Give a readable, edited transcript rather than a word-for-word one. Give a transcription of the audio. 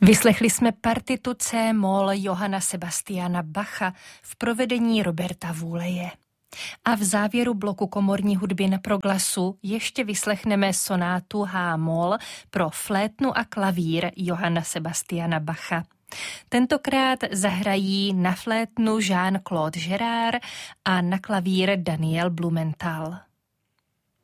Vyslechli jsme partitu C-moll Johanna Sebastiana Bacha v provedení Roberta Vůleje. A v závěru bloku komorní hudby na proglasu ještě vyslechneme sonátu H-moll pro flétnu a klavír Johanna Sebastiana Bacha. Tentokrát zahrají na flétnu Jean-Claude Gérard a na klavír Daniel Blumenthal.